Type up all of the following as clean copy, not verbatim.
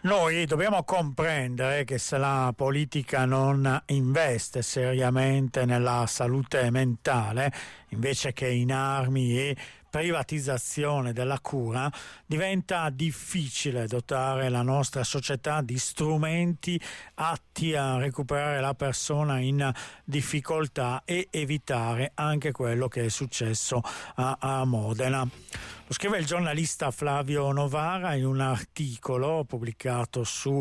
Noi dobbiamo comprendere che se la politica non investe seriamente nella salute mentale, invece che in armi e privatizzazione della cura, diventa difficile dotare la nostra società di strumenti atti a recuperare la persona in difficoltà e evitare anche quello che è successo a Modena. Lo scrive il giornalista Flavio Novara in un articolo pubblicato su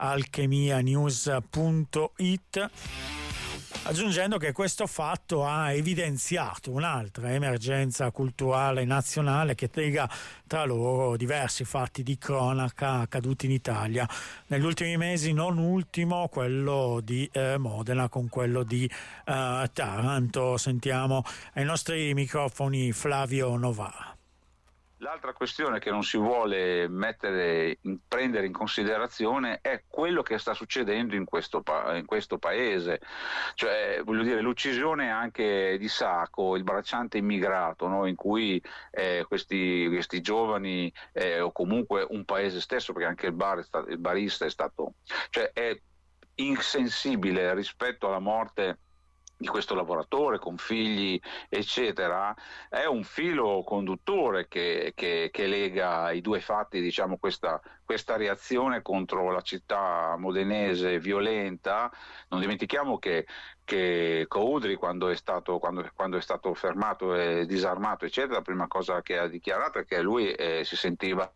alchemianews.it, aggiungendo che questo fatto ha evidenziato un'altra emergenza culturale nazionale che lega tra loro diversi fatti di cronaca accaduti in Italia negli ultimi mesi, non ultimo quello di Modena con quello di Taranto. Sentiamo ai nostri microfoni Flavio Novara. L'altra questione che non si vuole prendere in considerazione è quello che sta succedendo in questo paese, cioè voglio dire l'uccisione anche di Sacco, il bracciante immigrato, no? In cui questi giovani o comunque un paese stesso, perché anche il barista è stato, cioè è insensibile rispetto alla morte di questo lavoratore con figli eccetera, è un filo conduttore che lega i due fatti, diciamo questa reazione contro la città modenese violenta. Non dimentichiamo che Coudri quando è stato fermato e disarmato eccetera, la prima cosa che ha dichiarato è che lui si sentiva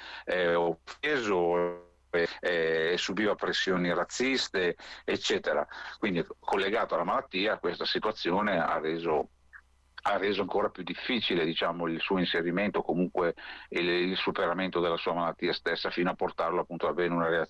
offeso, subiva pressioni razziste eccetera, quindi collegato alla malattia questa situazione ha reso ancora più difficile, diciamo, il suo inserimento, comunque il superamento della sua malattia stessa, fino a portarlo appunto ad avere una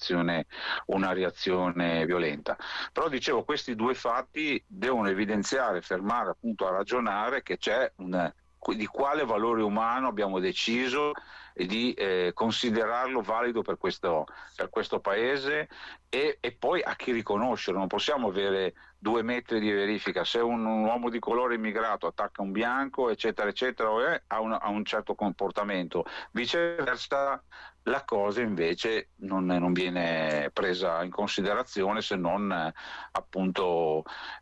reazione violenta. Però dicevo, questi due fatti devono evidenziare, fermare appunto a ragionare che c'è di quale valore umano abbiamo deciso di considerarlo valido per questo paese e poi a chi riconoscerlo. Non possiamo avere 2 metri di verifica. Se un uomo di colore immigrato attacca un bianco eccetera eccetera ha un certo comportamento, viceversa la cosa invece non viene presa in considerazione, se non appunto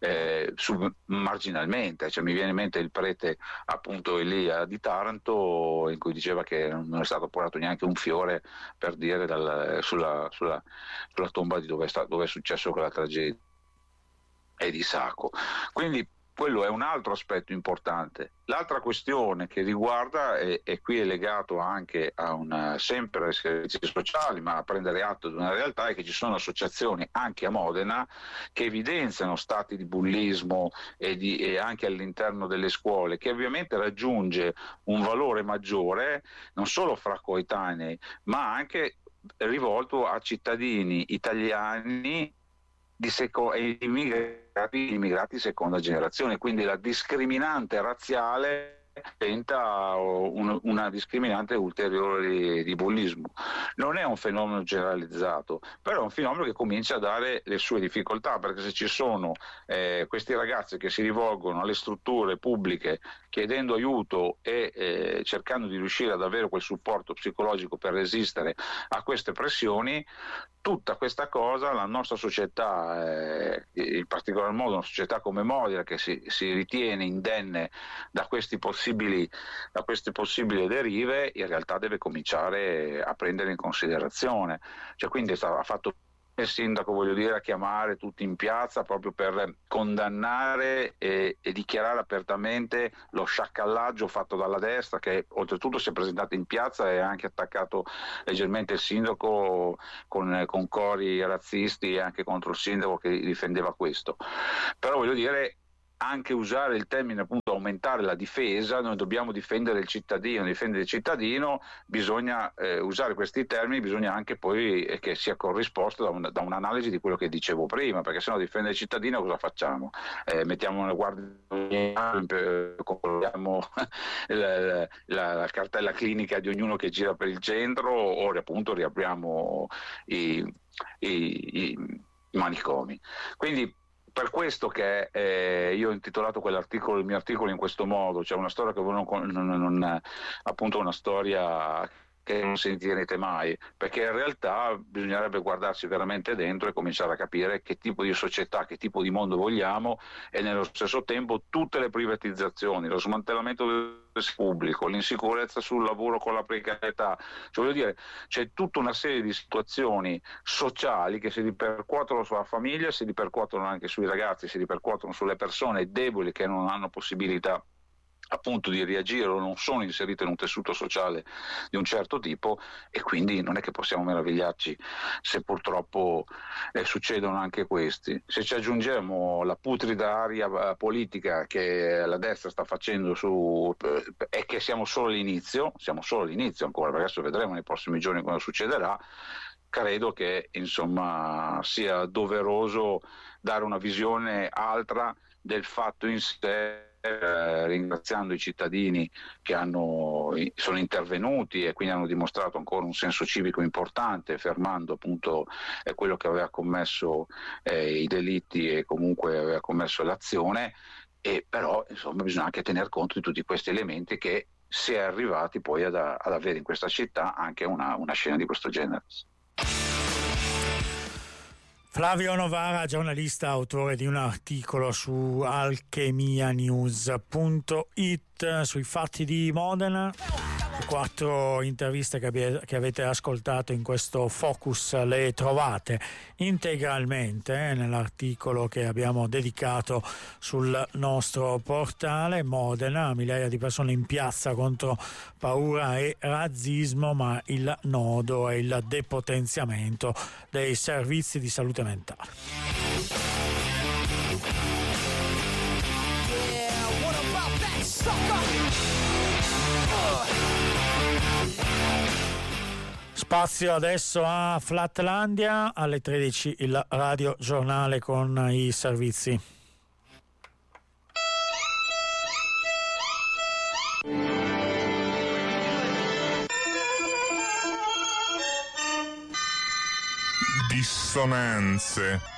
marginalmente. Cioè, mi viene in mente il prete appunto Elia di Taranto, in cui diceva che non è stato portato neanche un fiore, per dire, sulla tomba di dove è successo quella tragedia di Sacco. Quindi quello è un altro aspetto importante. L'altra questione che riguarda, e qui è legato anche sempre ai servizi sociali, ma a prendere atto di una realtà, è che ci sono associazioni anche a Modena che evidenziano stati di bullismo e anche all'interno delle scuole, che ovviamente raggiunge un valore maggiore non solo fra coetanei, ma anche rivolto a cittadini italiani e immigrati di seconda generazione, quindi la discriminante razziale diventa una discriminante ulteriore di bullismo. Non è un fenomeno generalizzato, però è un fenomeno che comincia a dare le sue difficoltà, perché se ci sono questi ragazzi che si rivolgono alle strutture pubbliche chiedendo aiuto e cercando di riuscire ad avere quel supporto psicologico per resistere a queste pressioni, tutta questa cosa la nostra società, in particolar modo una società come Modena, che si ritiene indenne da queste possibili derive, in realtà deve cominciare a prendere in considerazione. Cioè, quindi ha fatto il sindaco, voglio dire, a chiamare tutti in piazza proprio per condannare e dichiarare apertamente lo sciacallaggio fatto dalla destra, che oltretutto si è presentato in piazza e ha anche attaccato leggermente il sindaco con cori razzisti, e anche contro il sindaco che difendeva questo. Però voglio dire, anche usare il termine appunto aumentare la difesa, noi dobbiamo difendere il cittadino, bisogna usare questi termini, bisogna anche poi che sia corrisposto da un'analisi di quello che dicevo prima, perché sennò difendere il cittadino cosa facciamo? Mettiamo una guardia, controlliamo la cartella clinica di ognuno che gira per il centro, o appunto riapriamo i manicomi. Quindi per questo che io ho intitolato il mio articolo in questo modo, cioè una storia che appunto una storia che non sentirete mai, perché in realtà bisognerebbe guardarsi veramente dentro e cominciare a capire che tipo di società, che tipo di mondo vogliamo, e nello stesso tempo tutte le privatizzazioni, lo smantellamento del pubblico, l'insicurezza sul lavoro con la precarietà, cioè, voglio dire, c'è tutta una serie di situazioni sociali che si ripercuotono sulla famiglia, si ripercuotono anche sui ragazzi, si ripercuotono sulle persone deboli che non hanno possibilità appunto di reagire o non sono inserite in un tessuto sociale di un certo tipo, e quindi non è che possiamo meravigliarci se purtroppo succedono anche questi. Se ci aggiungiamo la putrida aria politica che la destra sta facendo e che siamo solo all'inizio ancora, perché adesso vedremo nei prossimi giorni cosa succederà, credo che insomma sia doveroso dare una visione altra del fatto in sé, ringraziando i cittadini che sono intervenuti e quindi hanno dimostrato ancora un senso civico importante, fermando appunto quello che aveva commesso i delitti e comunque aveva commesso l'azione, e però insomma bisogna anche tener conto di tutti questi elementi che si è arrivati poi ad avere in questa città anche una scena di questo genere. Flavio Novara, giornalista, autore di un articolo su alchemianews.it sui fatti di Modena. Le 4 interviste che avete ascoltato in questo focus le trovate integralmente nell'articolo che abbiamo dedicato sul nostro portale. Modena, migliaia di persone in piazza contro paura e razzismo, ma il nodo è il depotenziamento dei servizi di salute mentale. Spazio adesso a Flatlandia, alle 13 il radio giornale con i servizi. Dissonanze.